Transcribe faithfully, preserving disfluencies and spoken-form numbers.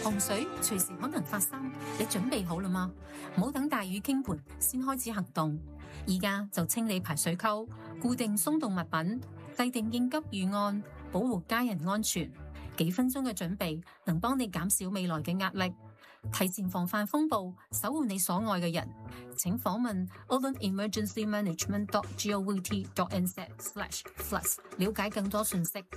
洪水隨時可能發生，你準備好了嗎？唔好等大雨傾盆先開始行動，而家就清理排水溝，固定鬆動物品，制定應急預案，保護家人安全。幾分鐘嘅準備能幫你減少未來嘅壓力，提前防範風暴，守護你所愛嘅人。請訪問 urban emergency management dot gov dot nz slash floods 了解更多信息。